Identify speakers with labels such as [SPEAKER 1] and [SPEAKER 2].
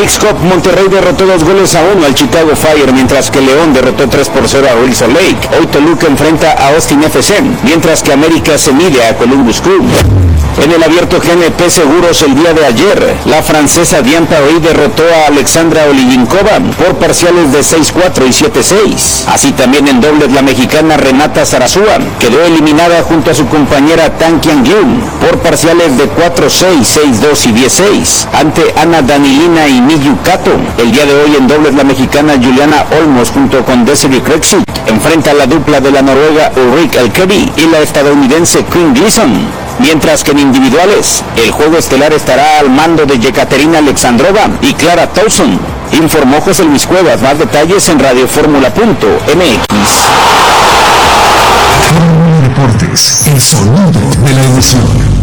[SPEAKER 1] Leagues Cup, Monterrey derrotó 2-1 al Chicago Fire, mientras que León derrotó 3-0 a Wilson Lake. Hoy Toluca enfrenta a Austin FC, mientras que América se mide a Columbus Crew. En el abierto GNP Seguros el día de ayer, la francesa Diane Parry derrotó a Alexandra Olivinkova por parciales de 6-4 y 7-6. Así también en dobles la mexicana Renata Zarazúa quedó eliminada junto a su compañera Tan Qian-Yun por parciales de 4-6, 6-2 y 10-6 ante Ana Danilina y Miyu Kato. El día de hoy en dobles la mexicana Juliana Olmos junto con Desiree Krexit enfrenta a la dupla de la noruega Ulrik Elkeby y la estadounidense Quinn Gleason. Mientras que en individuales, el juego estelar estará al mando de Yekaterina Alexandrova y Clara Towson. Informó José Luis Cuevas. Más detalles en radioformula.mx.
[SPEAKER 2] Deportes, el sonido de la emoción.